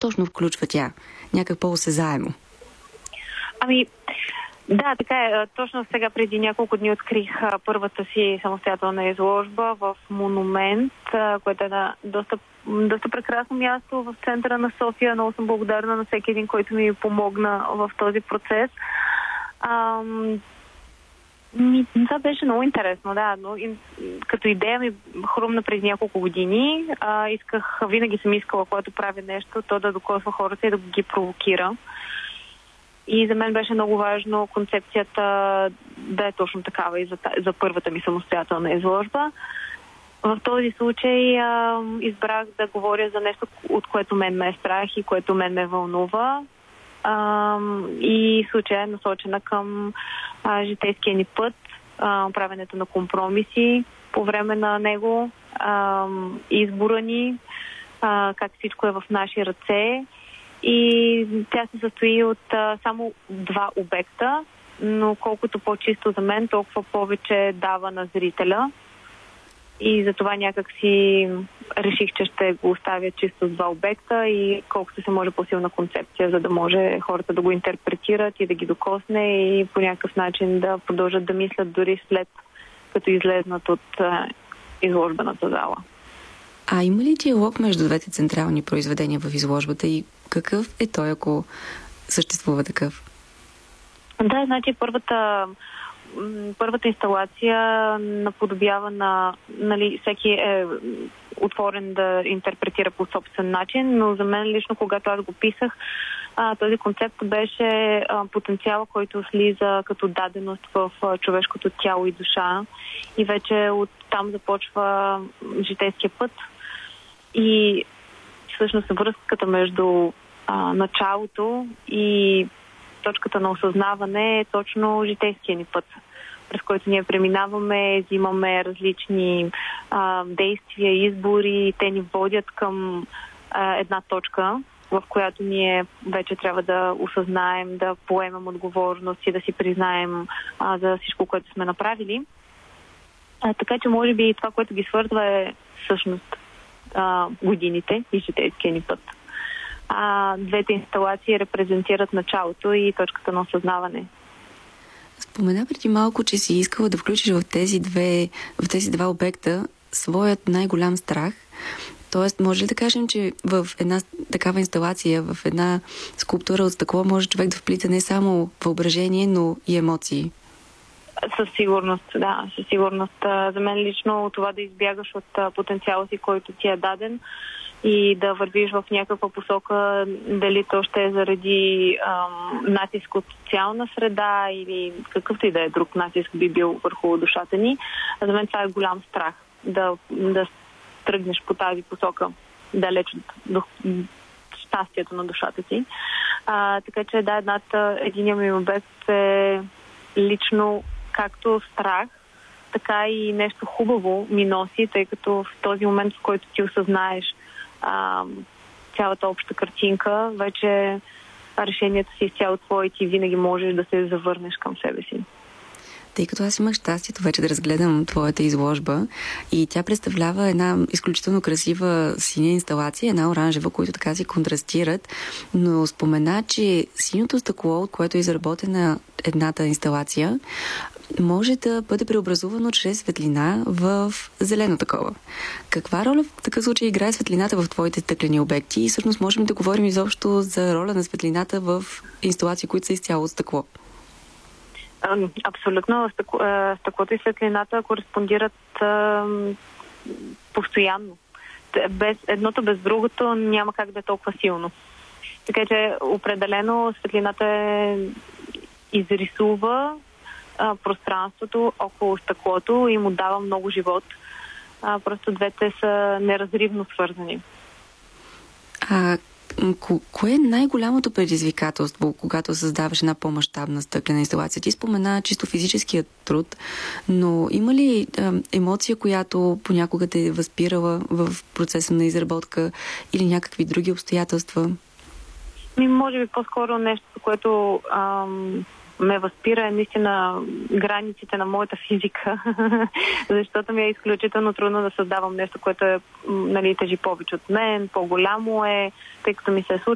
точно включва тя? Някак по-осезаемо. Ами, да, така е. Точно сега преди няколко дни открих първата си самостоятелна изложба в Монумент, което е на доста прекрасно място в центъра на София. Много съм благодарна на всеки един, който ми помогна в този процес. Това беше много интересно, да, но като идея ми хрумна преди няколко години. Винаги съм искала, когато правя нещо, то да докосва хората и да ги провокира. И за мен беше много важно концепцията да е точно такава и за първата ми самостоятелна изложба. В този случай избрах да говоря за нещо, от което мен ме е страх и което мен ме вълнува. И случая е насочена към житейския ни път, правенето на компромиси по време на него, избора ни, как всичко е в наши ръце. И тя се състои от само 2 обекта, но колкото по-чисто за мен, толкова повече дава на зрителя. И затова някак си реших, че ще го оставя чисто с 2 обекта и колкото се може по-силна концепция, за да може хората да го интерпретират и да ги докосне и по някакъв начин да продължат да мислят дори след като излезнат от изложбената зала. А има ли диалог между двете централни произведения в изложбата и какъв е той, ако съществува такъв? Да, значи първата инсталация наподобява всеки е отворен да интерпретира по собствен начин, но за мен лично, когато аз го писах, този концепт беше потенциала, който слиза като даденост в човешкото тяло и душа и вече оттам започва житейския път и всъщност връзката между началото и точката на осъзнаване е точно житейския ни път, през който ние преминаваме, взимаме различни действия, избори, те ни водят към една точка, в която ние вече трябва да осъзнаем, да поемем отговорност и да си признаем за всичко, което сме направили. Така че може би това, което ги свързва е всъщност годините и житейския ни път. Двете инсталации репрезентират началото и точката на осъзнаване. Спомена преди малко, че си искала да включиш в тези 2 обекта своят най-голям страх. Тоест, може ли да кажем, че в една такава инсталация, в една скулптура от стъкло, може човек да вплита не само въображение, но и емоции? Със сигурност, да. Със сигурност. За мен лично това да избягаш от потенциала си, който ти е даден, и да вървиш в някаква посока, дали то ще е заради натиск от социална среда или какъвто и да е друг натиск би бил върху душата ни. За мен това е голям страх да тръгнеш по тази посока далеч от щастието на душата си. Така че да, единият ми обект е лично както страх, така и нещо хубаво ми носи, тъй като в този момент, в който ти осъзнаеш цялата обща картинка, вече решението си изцяло твое и ти винаги можеш да се завърнеш към себе си. Тъй като аз имах щастието вече да разгледам твоята изложба и тя представлява една изключително красива синя инсталация, една оранжева, които така си контрастират, но спомена, че синьото стъкло, от което е изработена едната инсталация, може да бъде преобразувано чрез светлина в зелено такова. Каква роля в такъв случай играе светлината в твоите стъклени обекти и всъщност можем да говорим изобщо за роля на светлината в инсталации, които са изцяло от стъкло? Абсолютно. Стъклото и светлината кореспондират постоянно. Едното без другото няма как да е толкова силно. Така че определено светлината изрисува пространството около стъклото и му дава много живот. Просто двете са неразривно свързани. Кое е най-голямото предизвикателство, когато създаваш една по-мащабна стъклена инсталация? Ти спомена чисто физическият труд, но има ли емоция, която понякога те е възпирала в процеса на изработка или някакви други обстоятелства? Може би по-скоро нещо, което ме възпира е наистина границите на моята физика, защото ми е изключително трудно да създавам нещо, което тежи повече от мен, по-голямо е, тъй като ми се е случило